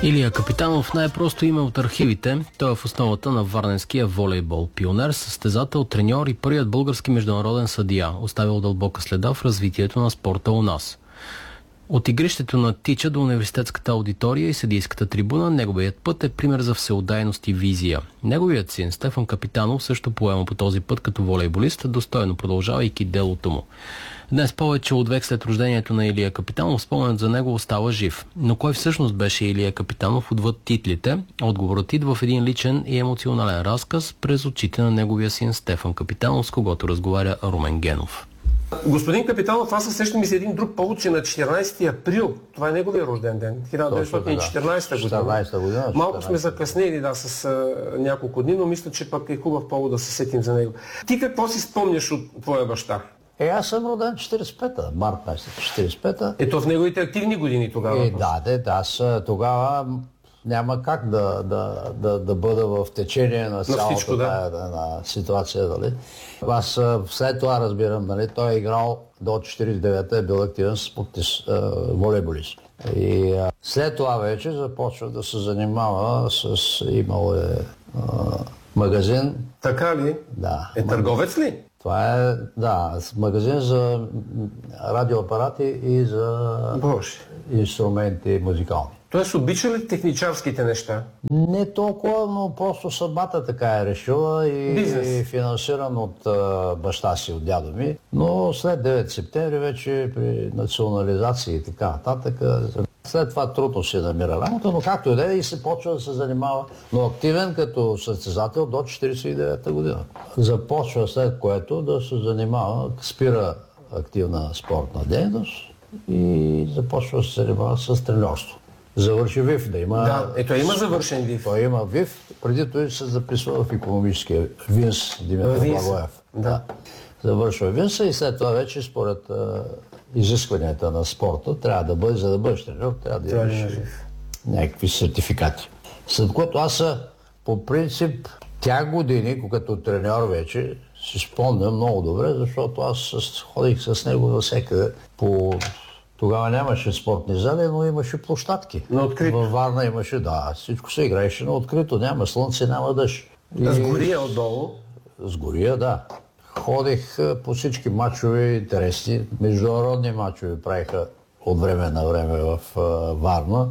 Илия Капитанов най-просто име от архивите. Той е в основата на варненския волейбол. Пионер, състезател, треньор и първият български международен съдия. Оставил дълбока следа в развитието на спорта у нас. От игрището на Тича до университетската аудитория и съдийската трибуна, неговият път е пример за всеотдайност и визия. Неговият син Стефан Капитанов също поема по този път като волейболист, достойно продължавайки делото му. Днес, повече от век след рождението на Илия Капитанов, споменът за него остава жив. Но кой всъщност беше Илия Капитанов отвъд титлите? Отговорът идва в един личен и емоционален разказ през очите на неговия син Стефан Капитанов, с когото разговаря Румен Генов. Господин Капитанов, аз се сещам и с един друг повод, че на 14 април, това е неговия рожден ден, 1914 година. Малко сме закъснели с няколко дни, но мисля, че пък е хубав повод да се сетим за него. Ти какво си спомняш от твоя баща? Аз съм роден 45-та, март месец 45-та. Ето в неговите активни години тогава. Аз тогава няма как да бъда в течение на цялата на ситуация. Дали? Аз след това разбирам, нали, той е играл до 49-та, е бил активен волейболист. И след това вече започва да се занимава имал магазин. Така ли? Да. Търговец ли? Това е, магазин за радиоапарати и за инструменти музикални. Тоест обича ли техничарските неща? Не толкова, но просто съдбата така е решила и финансиран от баща си, от дядо ми. Но след 9 септември вече при национализация и така нататък, след това трудно се намира работа, но както и да е, и се почва да се занимава, но активен като състезател до 1949 година. Започва след което да се занимава, спира активна спортна дейност и започва да се занимава с треньорство. Завърши ВИФ, да има... Да, той има завършен ВИФ. Той има ВИФ, преди той се записва в икономическия ВИНС, Димитър Благоев. Да. Завършва ВИНС и след това вече според изискванията на спорта трябва да бъде, за да бъдеш треньор, трябва да имаш някакви сертификати. След което аз по принцип тях години, като треньор вече, си спомням много добре, защото аз ходих с него навсякъде Тогава нямаше спортни зали, но имаше площадки. На открито? Във Варна имаше, всичко се играеше на открито. Няма слънце, няма дъжд. С гория отдолу? С гория, да. Ходих по всички мачове интересни. Международни мачове правиха от време на време в Варна,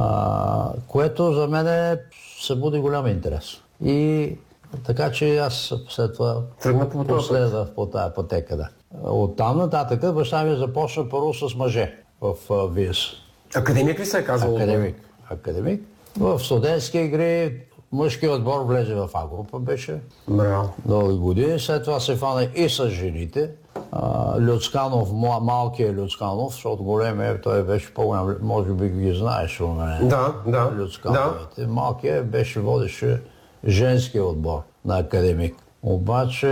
което за мен събуди голям интерес. И така че аз след това последвах по тая пътека, да. Оттам нататък баща ми започна първо с мъже в ВИС. Академик ли се е казал? Академик. В студентски игри мъжки отбор влезе в А група, беше. Браво. Дълги години. След това се фана и с жените. Люцканов, малкият Люцканов, защото големия, той беше по-голям, може би ги знаеш у мен. Да. Люцкановите. Да. Малкият беше водеше женския отбор на Академик. Обаче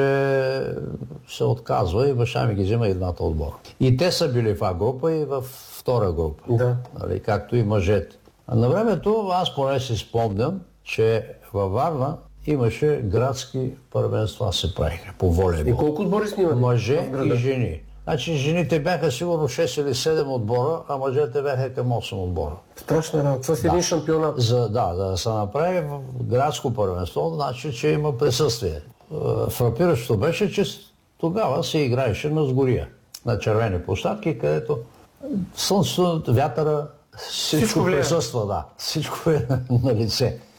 се отказва и баща ми ги взима едната отбора. И те са били в А група и в втора група. Да. Нали, както и мъжете. А на времето аз поне си спомням, че във Варна имаше градски първенства се правиха по волейбол. И колко отбори снимат? Мъже и жени. Значи жените бяха сигурно 6 или 7 отбора, а мъжете бяха към 8 отбора. Страшна работа, с един шампионат. За да се направи градско първенство, значи, че има присъствие. Фрапиращото беше, че тогава се играеше на сгория, на червени площадки, където слънцето, вятъра, всичко присъства, всичко е на лице.